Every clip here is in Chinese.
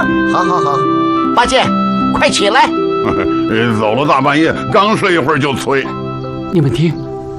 好，八戒，快起来！ 走了大半夜，刚睡一会儿就催。 你们听。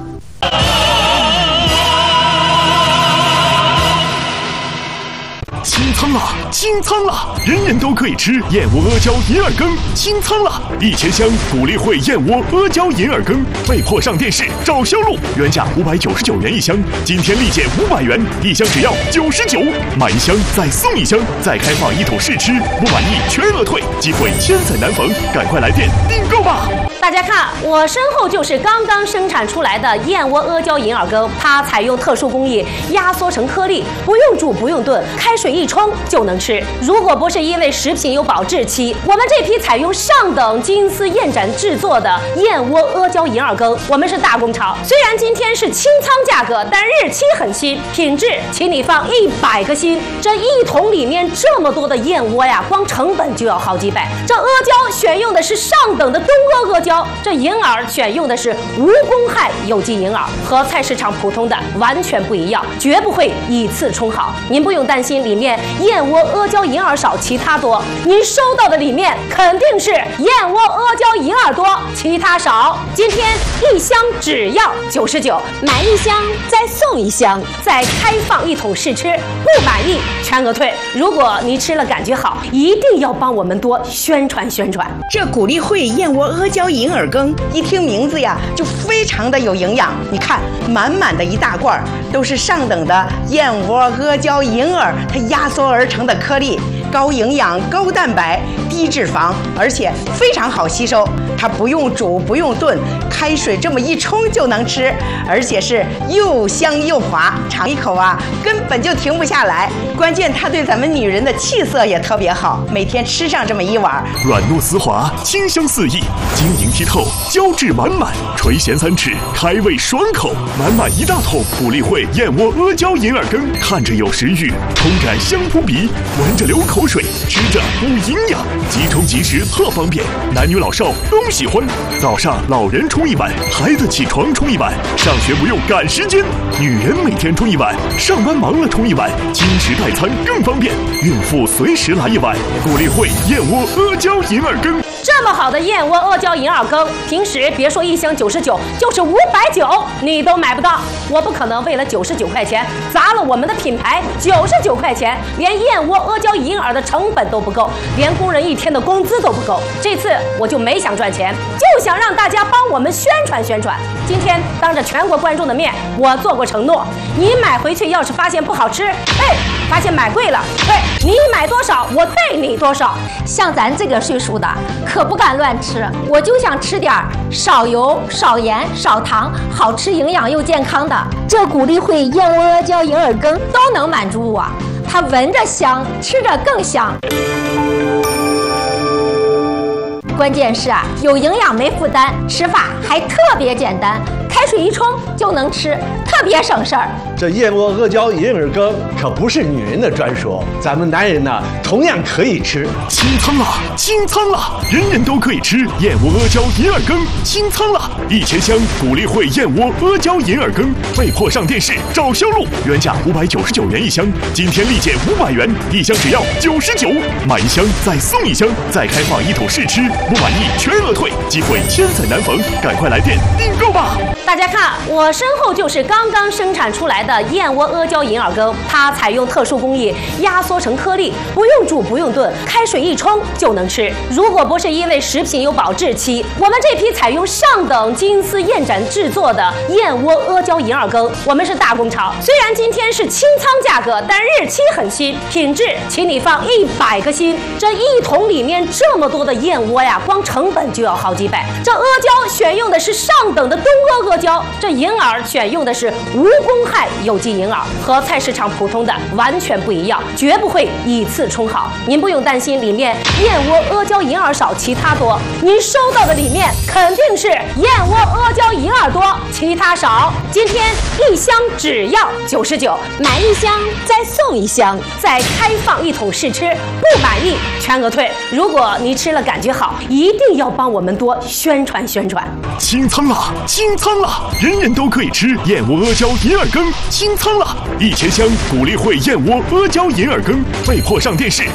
清仓了，清仓了！人人都可以吃燕窝阿胶银耳羹，清仓了！1000箱鼓励会燕窝阿胶银耳羹被迫上电视，找销路，原价599元一箱，今天立减500元，一箱只要99，买一箱再送一箱，再开放1桶试吃，不满意全额退，机会千载难逢，赶快来电订购吧！ 大家看，我身后就是刚刚生产出来的燕窝阿胶银耳羹，它采用特殊工艺压缩成颗粒，不用煮不用炖，开水一冲就能吃。如果不是因为食品有保质期，我们这批采用上等金丝燕盏制作的燕窝阿胶银耳羹，我们是大工厂。虽然今天是清仓价格，但日期很新，品质请你放100个心。这1桶里面这么多的燕窝呀，光成本就要好几百。这阿胶选用的是上等的东阿阿胶，这银耳选用的是无公害有机银耳，和菜市场普通的完全不一样，绝不会以次充好。您不用担心里面燕窝阿胶银耳少其他多，您收到的里面肯定是燕窝阿胶银耳多其他少。今天1箱只要99，买1箱再送1箱，再开放1桶试吃，不满意全额退。如果你吃了感觉好，一定要帮我们多宣传宣传。 这鼓励会燕窝阿胶银耳羹，一听名字呀就非常的有营养。你看，满满的一大罐都是上等的燕窝阿胶银耳，它压缩而成的颗粒，高营养、高蛋白、低脂肪，而且非常好吸收。它不用煮不用炖，开水这么一冲就能吃，而且是又香又滑，尝一口啊根本就停不下来。关键它对咱们女人的气色也特别好，每天吃上这么1碗， 软糯丝滑，清香四溢，晶莹剔透，胶质满满，垂涎3尺，开胃爽口，满满1大桶鼓励会燕窝阿胶银耳羹，看着有食欲，冲着香扑鼻，闻着流口水，吃着补营养，即冲即食特方便，男女老少都喜欢。早上老人冲1碗，孩子起床冲1碗，上学不用赶时间，女人每天冲1碗，上班忙了冲1碗，经食代餐更方便，孕妇随时来1碗。鼓励会燕窝阿胶银耳羹。 这么好的燕窝阿胶银耳羹，平时别说1箱99，就是590你都买不到。我不可能为了99块钱砸了我们的品牌，99块钱连燕窝阿胶银耳的成本都不够，连工人1天的工资都不够。这次我就没想赚钱，就想让大家帮我们宣传宣传。今天当着全国观众的面，我做过承诺，你买回去要是发现不好吃，发现买贵了，你买多少我退你多少。 像咱这个岁数的可不敢乱吃，我就想吃点少油、少盐、少糖，好吃、营养又健康的。这鼓励会燕窝阿胶银耳羹都能满足我，它闻着香，吃着更香。关键是有营养没负担，吃法还特别简单，开水一冲就能吃，特别省事儿。 这燕窝阿胶银耳羹可不是女人的专属，咱们男人呢同样可以吃。 清仓了，清仓了！人人都可以吃燕窝阿胶银耳羹，清仓了！1000箱鼓励会燕窝阿胶银耳羹被迫上电视，找销路，原价599元一箱，今天立减500元，一箱只要99，买1箱再送1箱，再开放1桶试吃，不满意全额退，机会千载难逢，赶快来电订购吧！ 大家看，我身后就是刚刚生产出来的燕窝阿胶银耳羹，它采用特殊工艺压缩成颗粒，不用煮不用炖，开水一冲就能吃。如果不是因为食品有保质期，我们这批采用上等金丝燕盏制作的燕窝阿胶银耳羹，我们是大工厂。虽然今天是清仓价格，但日期很新，品质请你放100个心。这1桶里面这么多的燕窝呀，光成本就要好几百。这阿胶选用的是上等的东阿阿胶，这银耳选用的是无公害有机银耳，和菜市场普通的完全不一样，绝不会以次充好。您不用担心里面燕窝阿胶银耳少其他多，您收到的里面肯定是燕窝阿胶银耳多其他少。今天1箱只要99，买1箱再送1箱，再开放1桶试吃，不满意全额退。如果你吃了感觉好，一定要帮我们多宣传宣传。 清仓了，清仓了！人人都可以吃燕窝阿胶银耳羹，清仓了！1000箱鼓励会燕窝阿胶银耳羹被迫上电视。